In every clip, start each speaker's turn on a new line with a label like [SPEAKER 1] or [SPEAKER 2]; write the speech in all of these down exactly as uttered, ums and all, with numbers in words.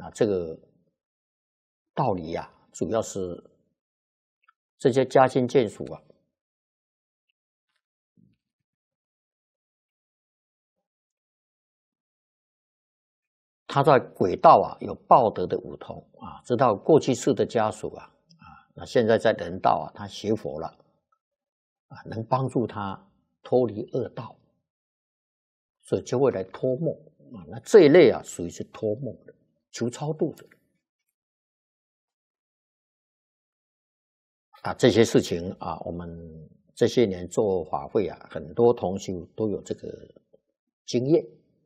[SPEAKER 1] 啊，这个道理呀、啊，主要是这些家亲眷属啊，他在鬼道啊有报德的五通啊，知道过去世的家属啊啊，那现在在人道啊，他学佛了啊，能帮助他脱离恶道，所以就会来托梦啊。那这一类啊，属于是托梦的，求超度的啊。这些事情啊，我们这些年做法会啊，很多同修都有这个经验。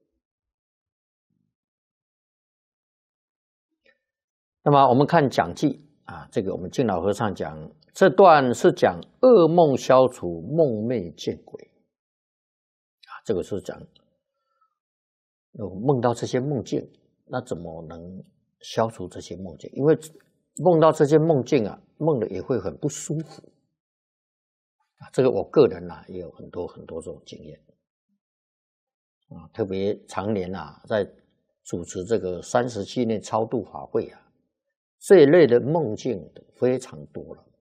[SPEAKER 1] 那么我们看讲记啊，这个我们净老和尚讲这段是讲噩梦消除，梦寐见鬼啊，这个是讲有梦到这些梦境，那怎么能消除这些梦境？因为梦到这些梦境啊，梦了也会很不舒服啊。这个我个人啊也有很多很多这种经验啊，特别常年啊在主持这个三十七年超度法会啊。这一类的梦境的非常多了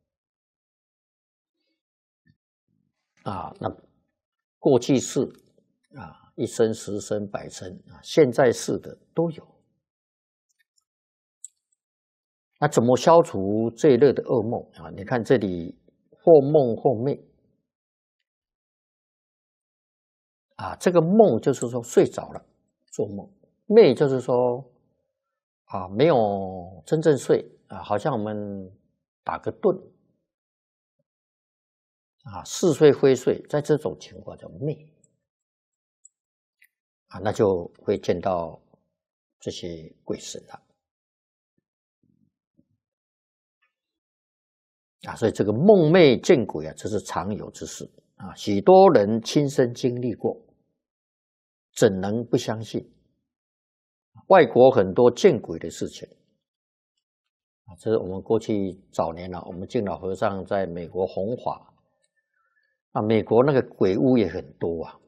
[SPEAKER 1] 啊，那过去世啊，一生、十生、百生啊，现在世的都有。那怎么消除这一类的噩梦啊？你看这里或梦或寐啊，这个梦就是说睡着了做梦，寐就是说啊，没有真正睡啊，好像我们打个盹啊，似睡非睡，在这种情况叫寐啊，那就会见到这些鬼神了啊。所以这个梦寐见鬼啊，这是常有之事啊，许多人亲身经历过，怎能不相信？外国很多见鬼的事情啊，这是我们过去早年啊，我们净老和尚在美国弘法啊，美国那个鬼屋也很多啊，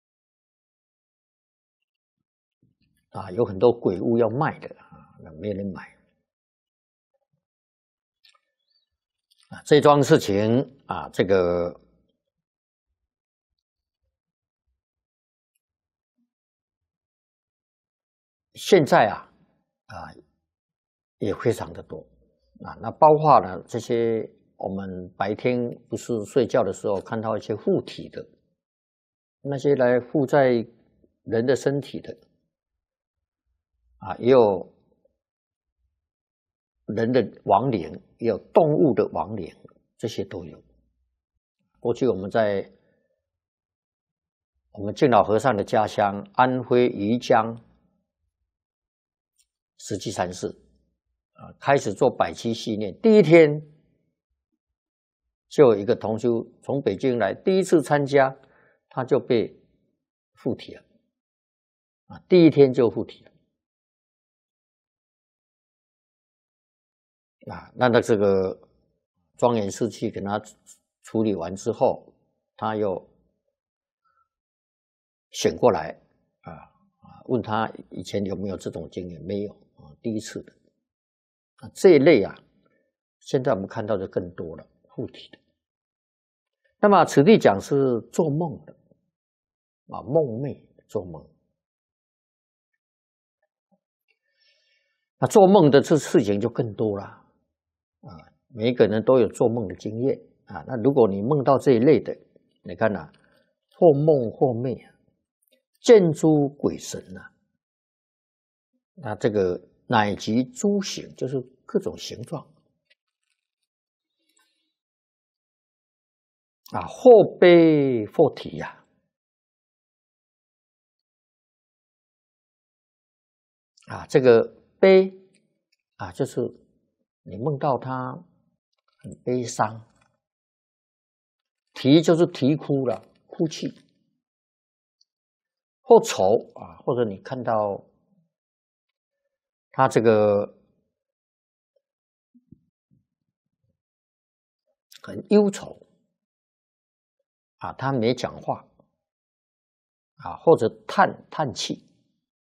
[SPEAKER 1] 啊，有很多鬼屋要卖的啊，那没人买啊。这桩事情啊，这个现在啊啊也非常的多啊，那包括了这些我们白天不是睡觉的时候看到一些附体的，那些来附在人的身体的啊，也有人的亡灵，也有动物的亡灵，这些都有。过去我们在我们净老和尚的家乡安徽余江石岐禅寺啊，开始做百七系列，第一天就有一个同修从北京来，第一次参加，他就被附体了啊，第一天就附体了啊。那那这个庄严寺去给他处理完之后，他又醒过来啊啊，问他以前有没有这种经验？没有啊，第一次的啊。这一类啊，现在我们看到的更多了，附体的。那么此地讲是做梦的啊，梦寐做梦。那做梦的这事情就更多了啊，每一个人都有做梦的经验啊。那如果你梦到这一类的，你看啊，或梦或寐啊，见诸鬼神啊，那这个乃及诸形，就是各种形状啊，或悲或体呀啊，啊，这个悲啊，就是你梦到他很悲伤，啼就是啼哭了，哭泣，或愁啊，或者你看到他这个很忧愁啊，他没讲话啊，或者叹叹气